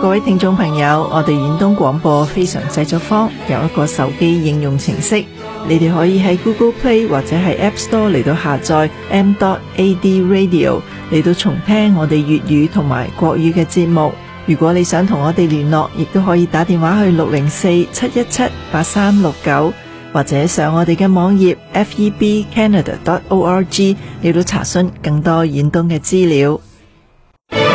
各位聽眾朋友，我哋遠東廣播非常製作坊有一個手機應用程式，你哋可以喺 Google Play 或者係 App Store 嚟到下載 m.ad radio 嚟到重聽我哋粵語同埋國語嘅節目。如果你想同我哋聯絡，亦都可以打電話去604-717-8369，或者上我哋嘅網頁 febcanada.org 嚟到查詢更多遠東嘅資料。